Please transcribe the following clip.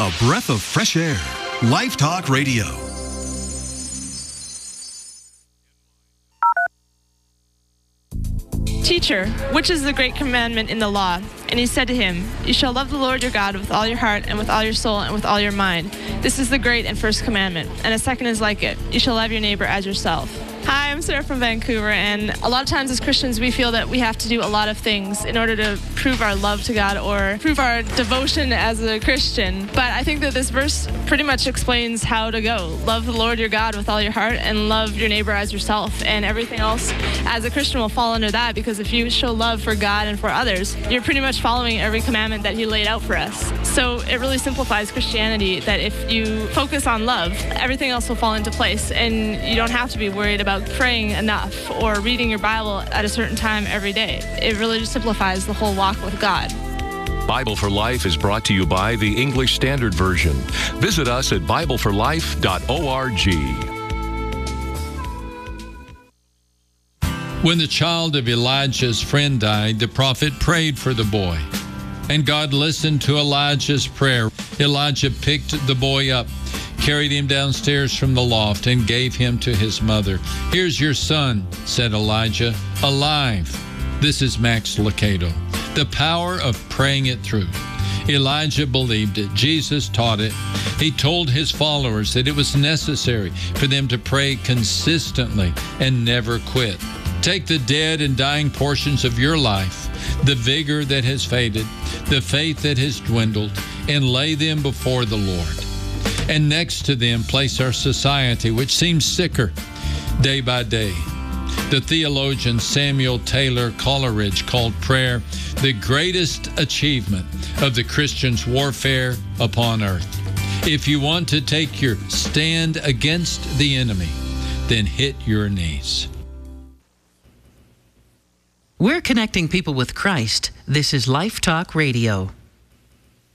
A breath of fresh air. Life Talk Radio. Teacher, which is the great commandment in the law? And he said to him, You shall love the Lord your God with all your heart and with all your soul and with all your mind. This is the great and first commandment. And a second is like it. You shall love your neighbor as yourself. Hi, I'm Sarah from Vancouver, and a lot of times as Christians we feel that we have to do a lot of things in order to prove our love to God or prove our devotion as a Christian. But I think that this verse pretty much explains how to go. Love the Lord your God with all your heart and love your neighbor as yourself, and everything else as a Christian will fall under that, because if you show love for God and for others, you're pretty much following every commandment that he laid out for us. So it really simplifies Christianity, that if you focus on love, everything else will fall into place, and you don't have to be worried about praying enough or reading your Bible at a certain time every day. It really just simplifies the whole walk with God. Bible for Life is brought to you by the English Standard Version. Visit us at BibleForLife.org. When the child of Elijah's friend died, the prophet prayed for the boy, and God listened to Elijah's prayer. Elijah picked the boy up, carried him downstairs from the loft, and gave him to his mother. Here's your son, said Elijah, alive. This is Max Lucado. The power of praying it through. Elijah believed it. Jesus taught it. He told his followers that it was necessary for them to pray consistently and never quit. Take the dead and dying portions of your life, the vigor that has faded, the faith that has dwindled, and lay them before the Lord. And next to them, place our society, which seems sicker day by day. The theologian Samuel Taylor Coleridge called prayer the greatest achievement of the Christian's warfare upon earth. If you want to take your stand against the enemy, then hit your knees. We're connecting people with Christ. This is Life Talk Radio.